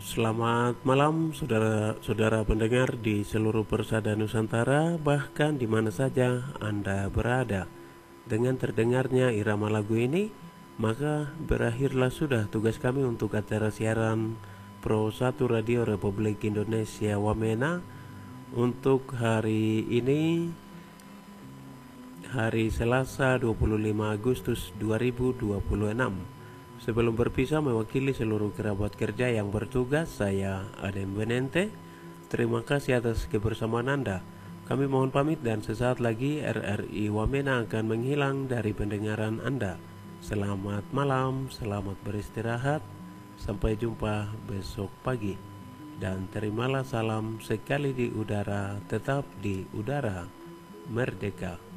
Selamat malam saudara-saudara pendengar di seluruh persada Nusantara, bahkan di mana saja Anda berada. Dengan terdengarnya irama lagu ini, maka berakhirlah sudah tugas kami untuk acara siaran Pro 1 Radio Republik Indonesia Wamena untuk hari ini, hari Selasa 25 Agustus 2026. Sebelum berpisah, mewakili seluruh kerabat kerja yang bertugas, saya Adem Benente. Terima kasih atas kebersamaan Anda. Kami mohon pamit dan sesaat lagi RRI Wamena akan menghilang dari pendengaran Anda. Selamat malam, selamat beristirahat. Sampai jumpa besok pagi. Dan terimalah salam sekali di udara, tetap di udara. Merdeka.